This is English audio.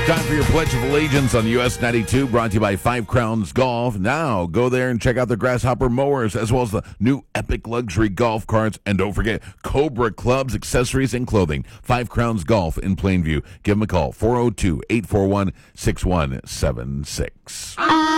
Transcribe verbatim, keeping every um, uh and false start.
Time for your Pledge of Allegiance on U S ninety-two, brought to you by Five Crowns Golf. Now, go there and check out the Grasshopper mowers, as well as the new Epic Luxury golf carts. And don't forget, Cobra Clubs, accessories, and clothing. Five Crowns Golf in Plainview. Give them a call, four oh two, eight four one, six one seven six.